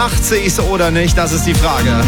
Macht sie es oder nicht? Das ist die Frage.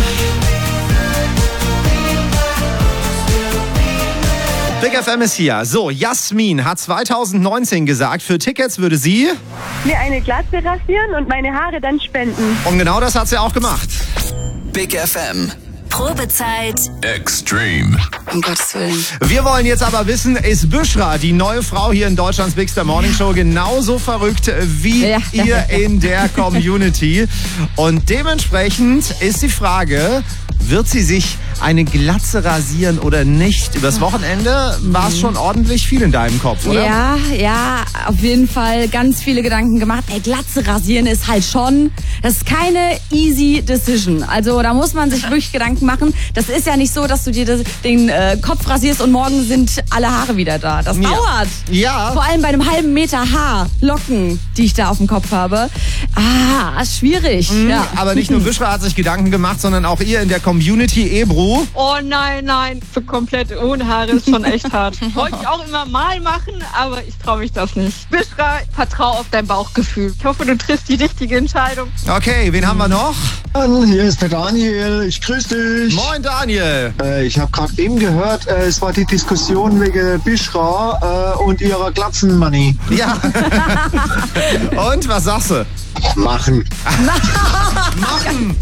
Big FM ist hier. So, Jasmin hat 2019 gesagt, für Tickets würde sie mir eine Glatze rasieren und meine Haare dann spenden. Und genau das hat sie auch gemacht. Big FM. Probezeit Extreme. Um Gottes Willen. Wir wollen jetzt aber wissen, ist Büschra, die neue Frau hier in Deutschlands Big Star Morning Show, genauso verrückt wie ihr in der Community? Und dementsprechend ist die Frage, wird sie sich eine Glatze rasieren oder nicht? Übers Wochenende war es schon ordentlich viel in deinem Kopf, oder? Ja, auf jeden Fall ganz viele Gedanken gemacht. Ey, Glatze rasieren ist halt schon, das ist keine easy decision. Also da muss man sich wirklich Gedanken machen. Das ist ja nicht so, dass du dir den Kopf rasierst und morgen sind alle Haare wieder da. Das dauert. Ja. Vor allem bei einem halben Meter Haar, Locken, die ich da auf dem Kopf habe. Schwierig. Ja. Aber nicht nur Büschra hat sich Gedanken gemacht, sondern auch ihr in der Community, Ebru. Oh nein, für komplett ohne Haare ist schon echt hart. Wollte ich auch immer mal machen, aber ich traue mich das nicht. Büschra, vertrau auf dein Bauchgefühl. Ich hoffe, du triffst die richtige Entscheidung. Okay, wen haben wir noch? Hier ist der Daniel, ich grüße dich. Moin Daniel. Ich habe gerade eben gehört, es war die Diskussion wegen Büschra und ihrer Glatzenmanie. Ja. Und, was sagst du? Machen. Machen.